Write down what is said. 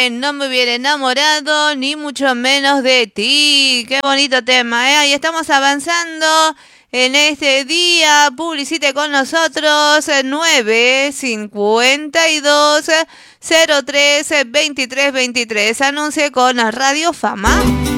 No me hubiera enamorado, ni mucho menos de ti. Qué bonito tema, ¿eh? Ahí estamos avanzando en este día. Publicite con nosotros 952 03 23 23. Anuncie con Radio Fama.